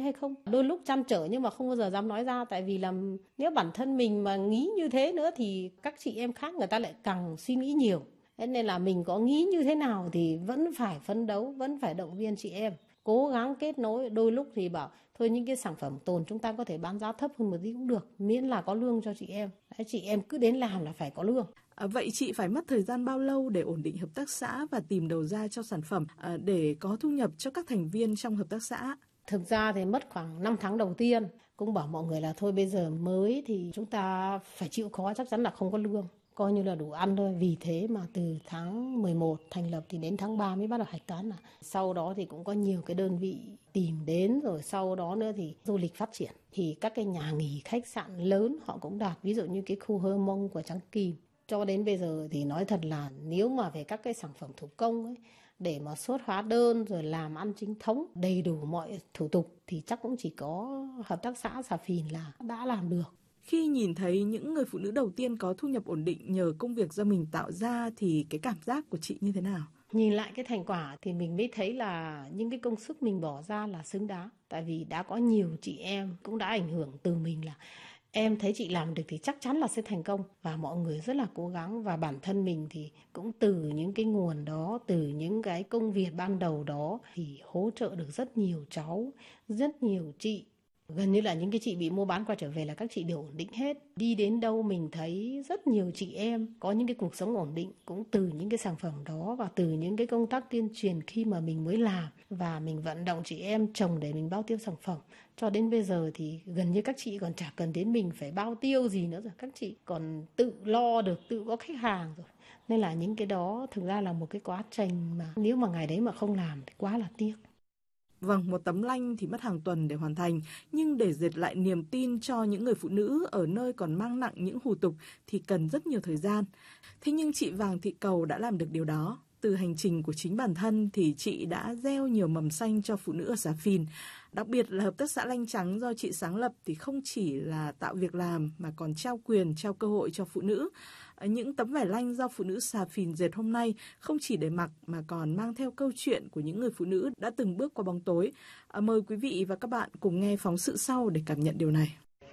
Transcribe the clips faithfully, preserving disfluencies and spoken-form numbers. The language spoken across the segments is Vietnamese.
hay không. Đôi lúc trăn trở nhưng mà không bao giờ dám nói ra, tại vì là nếu bản thân mình mà nghĩ như thế nữa thì các chị em khác người ta lại càng suy nghĩ nhiều. Thế nên là mình có nghĩ như thế nào thì vẫn phải phấn đấu, vẫn phải động viên chị em, cố gắng kết nối. Đôi lúc thì bảo thôi những cái sản phẩm tồn chúng ta có thể bán giá thấp hơn một tí cũng được, miễn là có lương cho chị em. Đấy, chị em cứ đến làm là phải có lương. À, vậy chị phải mất thời gian bao lâu để ổn định hợp tác xã và tìm đầu ra cho sản phẩm à, để có thu nhập cho các thành viên trong hợp tác xã? Thực ra thì mất khoảng năm tháng đầu tiên. Cũng bảo mọi người là thôi bây giờ mới thì chúng ta phải chịu khó, chắc chắn là không có lương, coi như là đủ ăn thôi. Vì thế mà từ tháng mười một thành lập thì đến tháng ba mới bắt đầu hạch toán. Là sau đó thì cũng có nhiều cái đơn vị tìm đến, rồi sau đó nữa thì du lịch phát triển thì các cái nhà nghỉ khách sạn lớn họ cũng đạt, ví dụ như cái khu Hơ Mông của Trắng Kìm. Cho đến bây giờ thì nói thật là nếu mà về các cái sản phẩm thủ công ấy, để mà xuất hóa đơn rồi làm ăn chính thống đầy đủ mọi thủ tục thì chắc cũng chỉ có hợp tác xã Xà Phìn là đã làm được. Khi nhìn thấy những người phụ nữ đầu tiên có thu nhập ổn định nhờ công việc do mình tạo ra thì cái cảm giác của chị như thế nào? Nhìn lại cái thành quả thì mình mới thấy là những cái công sức mình bỏ ra là xứng đáng. Tại vì đã có nhiều chị em cũng đã ảnh hưởng từ mình là em thấy chị làm được thì chắc chắn là sẽ thành công. Và mọi người rất là cố gắng, và bản thân mình thì cũng từ những cái nguồn đó, từ những cái công việc ban đầu đó thì hỗ trợ được rất nhiều cháu, rất nhiều chị. Gần như là những cái chị bị mua bán quay trở về là các chị đều ổn định hết. Đi đến đâu mình thấy rất nhiều chị em có những cái cuộc sống ổn định cũng từ những cái sản phẩm đó, và từ những cái công tác tuyên truyền khi mà mình mới làm và mình vận động chị em trồng để mình bao tiêu sản phẩm. Cho đến bây giờ thì gần như các chị còn chả cần đến mình phải bao tiêu gì nữa rồi, các chị còn tự lo được, tự có khách hàng rồi. Nên là những cái đó thực ra là một cái quá trình mà nếu mà ngày đấy mà không làm thì quá là tiếc. Vâng, một tấm lanh thì mất hàng tuần để hoàn thành, nhưng để dệt lại niềm tin cho những người phụ nữ ở nơi còn mang nặng những hủ tục thì cần rất nhiều thời gian. Thế nhưng chị Vàng Thị Cầu đã làm được điều đó. Từ hành trình của chính bản thân thì chị đã gieo nhiều mầm xanh cho phụ nữ ở Xà Phìn. Đặc biệt là hợp tác xã Lanh Trắng do chị sáng lập thì không chỉ là tạo việc làm mà còn trao quyền, trao cơ hội cho phụ nữ. Những tấm vải lanh do phụ nữ Xà Phìn dệt hôm nay không chỉ để mặc mà còn mang theo câu chuyện của những người phụ nữ đã từng bước qua bóng tối. Mời quý vị và các bạn cùng nghe phóng sự sau để cảm nhận điều này.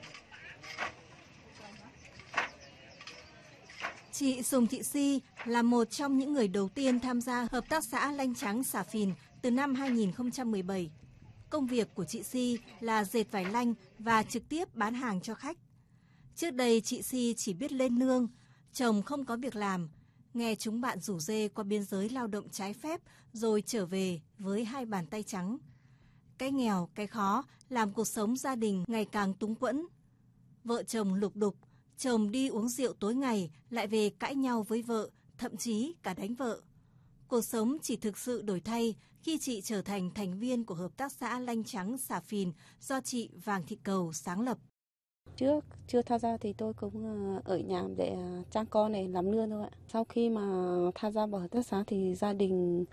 Chị Sùng Thị Si là một trong những người đầu tiên tham gia hợp tác xã Lanh Trắng Xà Phìn từ năm hai nghìn không trăm mười bảy. Công việc của chị Si là dệt vải lanh và trực tiếp bán hàng cho khách. Trước đây chị Si chỉ biết lên nương, chồng không có việc làm, nghe chúng bạn rủ rê qua biên giới lao động trái phép rồi trở về với hai bàn tay trắng. Cái nghèo, cái khó làm cuộc sống gia đình ngày càng túng quẫn. Vợ chồng lục đục, chồng đi uống rượu tối ngày lại về cãi nhau với vợ, thậm chí cả đánh vợ. Cuộc sống chỉ thực sự đổi thay khi chị trở thành thành viên của hợp tác xã Lanh Trắng Xà Phìn do chị Vàng Thị Cầu sáng lập. Trước chưa tham gia thì tôi cũng ở nhà để trang con này làm nương thôi ạ. Sau khi mà tham gia vào hợp tác xã thì gia đình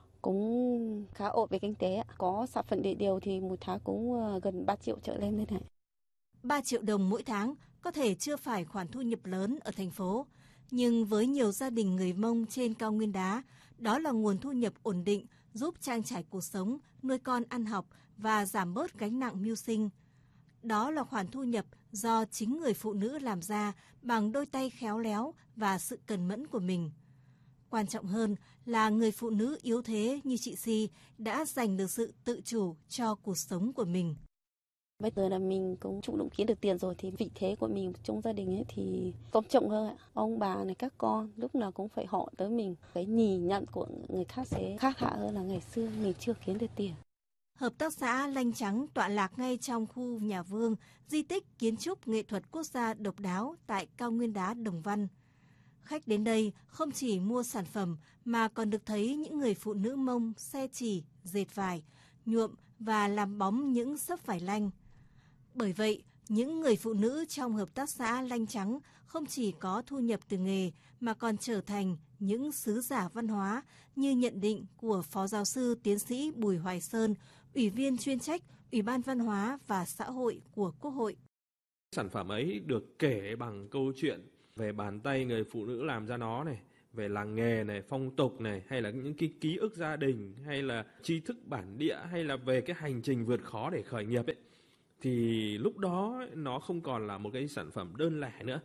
cũng khá ổn về kinh tế ạ. Có sản phẩm để điều thì một tháng cũng gần ba triệu trở lên đây này. ba triệu đồng mỗi tháng có thể chưa phải khoản thu nhập lớn ở thành phố, nhưng với nhiều gia đình người Mông trên cao nguyên đá, đó là nguồn thu nhập ổn định giúp trang trải cuộc sống, nuôi con ăn học và giảm bớt gánh nặng mưu sinh. Đó là khoản thu nhập do chính người phụ nữ làm ra bằng đôi tay khéo léo và sự cần mẫn của mình. Quan trọng hơn là người phụ nữ yếu thế như chị Si đã giành được sự tự chủ cho cuộc sống của mình. Bây giờ là mình cũng chủ động kiếm được tiền rồi thì vị thế của mình trong gia đình ấy thì tôn trọng hơn ạ. Ông bà này, các con lúc nào cũng phải họ tới mình. Cái nhìn nhận của người khác sẽ khác lạ hơn là ngày xưa mình chưa kiếm được tiền. Hợp tác xã Lanh Trắng tọa lạc ngay trong khu nhà Vương, di tích kiến trúc nghệ thuật quốc gia độc đáo tại cao nguyên đá Đồng Văn. Khách đến đây không chỉ mua sản phẩm mà còn được thấy những người phụ nữ Mông xe chỉ, dệt vải, nhuộm và làm bóng những xấp vải lanh. Bởi vậy, những người phụ nữ trong hợp tác xã Lanh Trắng không chỉ có thu nhập từ nghề mà còn trở thành những sứ giả văn hóa như nhận định của Phó Giáo sư Tiến sĩ Bùi Hoài Sơn, Ủy viên chuyên trách Ủy ban Văn hóa và Xã hội của Quốc hội. Sản phẩm ấy được kể bằng câu chuyện về bàn tay người phụ nữ làm ra nó này, về làng nghề này, phong tục này, hay là những cái ký ức gia đình, hay là tri thức bản địa, hay là về cái hành trình vượt khó để khởi nghiệp ấy, thì lúc đó nó không còn là một cái sản phẩm đơn lẻ nữa,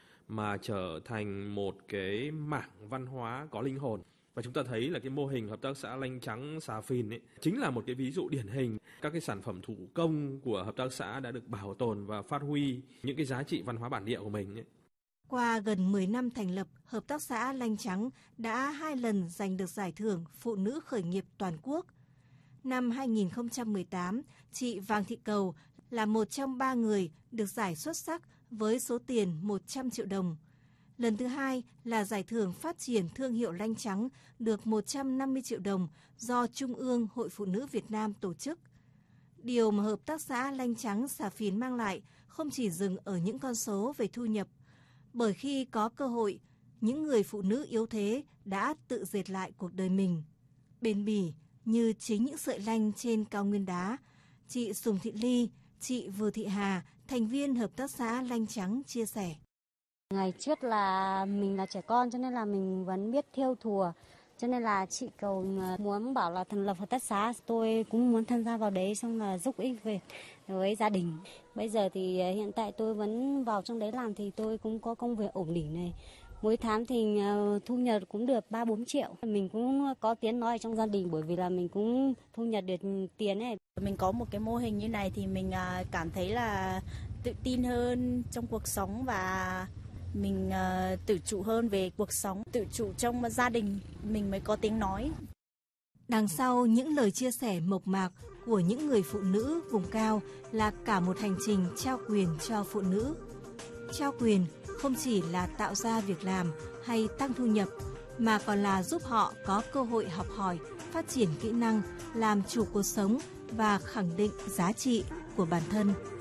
mà trở thành một cái mảng văn hóa có linh hồn. Và chúng ta thấy là cái mô hình hợp tác xã Lanh Trắng Xà Phìn ấy chính là một cái ví dụ điển hình. Các cái sản phẩm thủ công của hợp tác xã đã được bảo tồn và phát huy những cái giá trị văn hóa bản địa của mình ấy. Qua gần mười năm thành lập, Hợp tác xã Lanh Trắng đã hai lần giành được giải thưởng Phụ nữ khởi nghiệp toàn quốc. Năm hai nghìn không trăm mười tám, chị Vàng Thị Cầu là một trong ba người được giải xuất sắc với số tiền một trăm triệu đồng. Lần thứ hai là giải thưởng phát triển thương hiệu Lanh Trắng được một trăm năm mươi triệu đồng do Trung ương Hội Phụ nữ Việt Nam tổ chức. Điều mà Hợp tác xã Lanh Trắng Xà Phìn mang lại không chỉ dừng ở những con số về thu nhập, bởi khi có cơ hội, những người phụ nữ yếu thế đã tự dệt lại cuộc đời mình. Bền bỉ như chính những sợi lanh trên cao nguyên đá, chị Sùng Thị Ly, chị Vừa Thị Hà, thành viên Hợp tác xã Lanh Trắng chia sẻ. Ngày trước là mình là trẻ con cho nên là mình vẫn biết thêu thùa. Cho nên là chị Cầu muốn bảo là thành lập hợp tác xã, tôi cũng muốn tham gia vào đấy, xong là giúp ích về với gia đình. Bây giờ thì hiện tại tôi vẫn vào trong đấy làm thì tôi cũng có công việc ổn định này. Mỗi tháng thì thu nhập cũng được ba bốn triệu. Mình cũng có tiếng nói trong gia đình bởi vì là mình cũng thu nhập được tiền này. Mình có một cái mô hình như này thì mình cảm thấy là tự tin hơn trong cuộc sống và mình uh, tự chủ hơn về cuộc sống, tự chủ trong gia đình, mình mới có tiếng nói. Đằng sau những lời chia sẻ mộc mạc của những người phụ nữ vùng cao là cả một hành trình trao quyền cho phụ nữ. Trao quyền không chỉ là tạo ra việc làm hay tăng thu nhập, mà còn là giúp họ có cơ hội học hỏi, phát triển kỹ năng, làm chủ cuộc sống và khẳng định giá trị của bản thân.